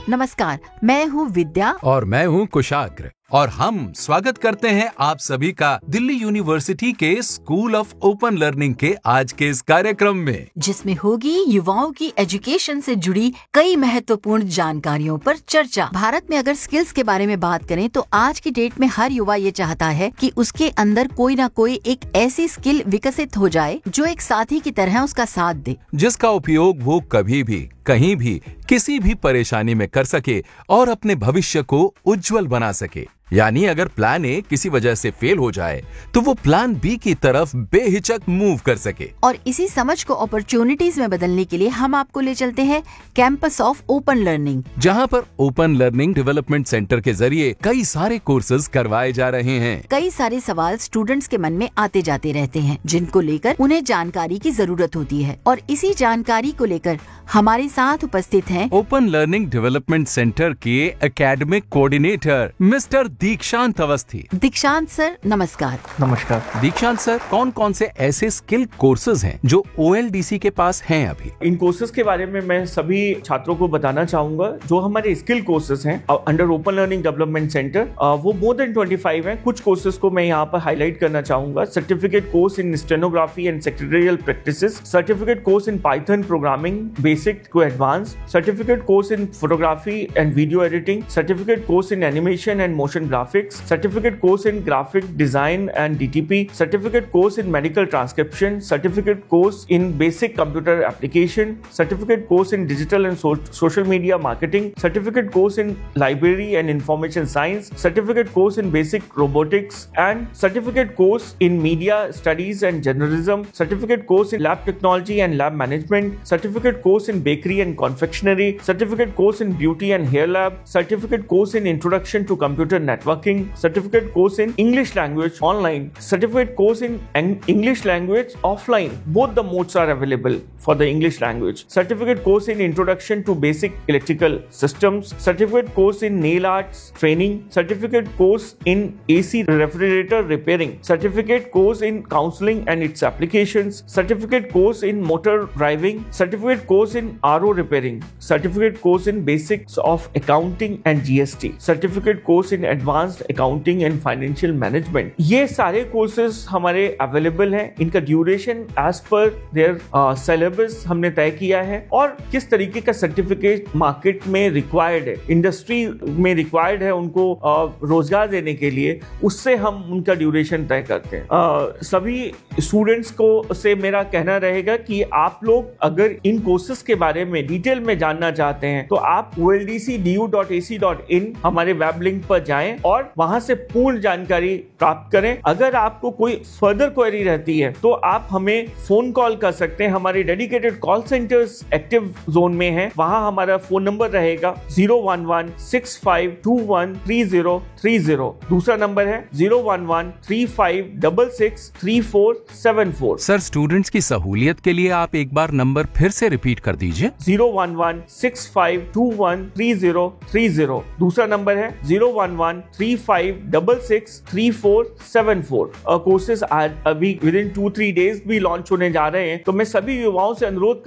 नमस्कार, मैं हूँ विद्या और मैं हूँ कुशाग्र और हम स्वागत करते हैं आप सभी का दिल्ली यूनिवर्सिटी के स्कूल ऑफ ओपन लर्निंग के आज के इस कार्यक्रम में, जिसमें होगी युवाओं की एजुकेशन से जुड़ी कई महत्वपूर्ण जानकारियों पर चर्चा। भारत में अगर स्किल्स के बारे में बात करें तो आज की डेट में हर युवा ये चाहता है कि उसके अंदर कोई ना कोई एक ऐसी स्किल विकसित हो जाए जो एक साथी की तरह उसका साथ दे, जिसका उपयोग वो कभी भी कहीं भी किसी भी परेशानी में कर सके और अपने भविष्य को उज्जवल बना सके। यानी अगर प्लान ए किसी वजह से फेल हो जाए तो वो प्लान बी की तरफ बेहिचक मूव कर सके। और इसी समझ को अपॉर्चुनिटीज में बदलने के लिए हम आपको ले चलते हैं कैंपस ऑफ ओपन लर्निंग, जहाँ पर ओपन लर्निंग डेवलपमेंट सेंटर के जरिए कई सारे कोर्सेज करवाए जा रहे हैं। कई सारे सवाल स्टूडेंट्स के मन में आते जाते रहते हैं, जिनको लेकर उन्हें जानकारी की जरूरत होती है, और इसी जानकारी को लेकर हमारे साथ उपस्थित हैं ओपन लर्निंग डेवलपमेंट सेंटर के एकेडमिक कोऑर्डिनेटर मिस्टर दीक्षांत अवस्थी। दीक्षांत सर, नमस्कार। नमस्कार। दीक्षांत सर, कौन कौन से ऐसे स्किल कोर्सेज हैं जो OLDC के पास हैं अभी? इन कोर्सेज के बारे में मैं सभी छात्रों को बताना चाहूंगा। जो हमारे स्किल कोर्सेज हैं under open learning development centre, वो मोर देन 25 हैं। कुछ कोर्सेज को मैं यहाँ पर हाईलाइट करना चाहूंगा। Certificate course in stenography and secretarial practices, certificate course in Python programming basic to advance, certificate course in photography and video editing, certificate course in animation and motion graphics, certificate course in graphic design and DTP, certificate course in medical transcription, certificate course in basic computer application, certificate course in digital and social media marketing, certificate course in library and information science, certificate course in basic robotics, and certificate course in media studies and journalism, certificate course in lab technology and lab management, certificate course in bakery and confectionery, certificate course in beauty and hair lab, certificate course in introduction to computer networking, certificate course in English language online, certificate course in English language offline. Both the modes are available for the English language. Certificate course in introduction to basic electrical systems, certificate course in nail arts training, certificate course in AC refrigerator repairing, certificate course in counseling and its applications, certificate course in motor driving, certificate course in RO repairing, certificate course in basics of accounting and GST, certificate course in advanced accounting and financial management. ये सारे courses हमारे available हैं। इनका duration as per there syllabus हमने तय किया है, और किस तरीके का सर्टिफिकेट मार्केट में रिक्वायर्ड है, इंडस्ट्री में रिक्वायर्ड है उनको रोजगार देने के लिए, उससे हम उनका ड्यूरेशन तय करते हैं। सभी स्टूडेंट्स को से मेरा कहना रहेगा कि आप लोग अगर इन कोर्सेज के बारे में डिटेल में जानना चाहते हैं तो आप oldcdu.ac.in हमारे वेब लिंक पर जाएं और वहां से पूर्ण जानकारी प्राप्त करें। अगर आपको कोई फर्दर क्वेरी रहती है तो आप हमें फोन कॉल कर सकते हैं। हमारे dedicated call centres active zone में हैं। वहां हमारा फोन नंबर रहेगा 01165213030। दूसरा नंबर है 01135663474। सर, स्टूडेंट्स की सहूलियत के लिए आप एक बार नंबर फिर से रिपीट कर दीजिए। 01165213030। दूसरा नंबर है 01135663474। कोर्सेज आज अभी विद इन 2-3 डेज भी लॉन्च होने जा रहे हैं, तो मैं सभी युवाओं से अनुरोध